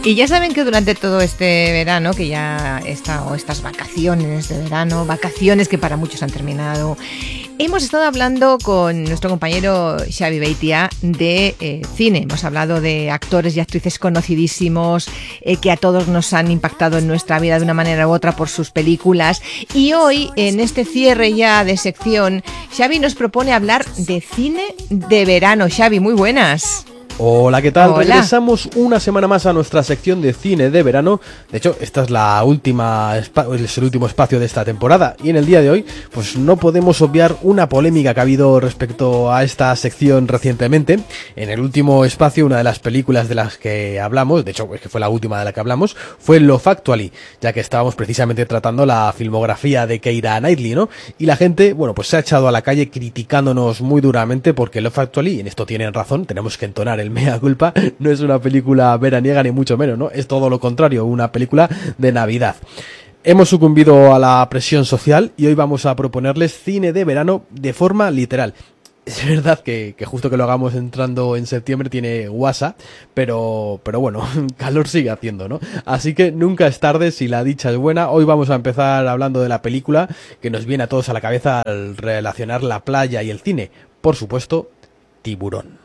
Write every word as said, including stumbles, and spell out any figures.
Y ya saben que durante todo este verano, que ya está, o estas vacaciones de verano, vacaciones que para muchos han terminado, hemos estado hablando con nuestro compañero Xavi Beitia de eh, cine. Hemos hablado de actores y actrices conocidísimos eh, que a todos nos han impactado en nuestra vida de una manera u otra por sus películas. Y hoy, en este cierre ya de sección, Xavi nos propone hablar de cine de verano. Xavi, muy buenas. Hola, ¿qué tal? Hola. Regresamos una semana más a nuestra sección de cine de verano. De hecho, esta es la última, es el último espacio de esta temporada. Y en el día de hoy, pues no podemos obviar una polémica que ha habido respecto a esta sección recientemente. En el último espacio, una de las películas de las que hablamos, de hecho, es que fue la última de la que hablamos, fue Love Actually, ya que estábamos precisamente tratando la filmografía de Keira Knightley, ¿no? Y la gente, bueno, pues se ha echado a la calle criticándonos muy duramente porque Love Actually, y en esto tienen razón, tenemos que entonar el mea culpa, no es una película veraniega ni mucho menos, ¿no? Es todo lo contrario, una película de Navidad. Hemos sucumbido a la presión social y hoy vamos a proponerles cine de verano de forma literal. Es verdad que, que justo que lo hagamos entrando en septiembre tiene guasa, pero, pero bueno, calor sigue haciendo, ¿no? Así que nunca es tarde si la dicha es buena. Hoy vamos a empezar hablando de la película que nos viene a todos a la cabeza al relacionar la playa y el cine. Por supuesto, Tiburón.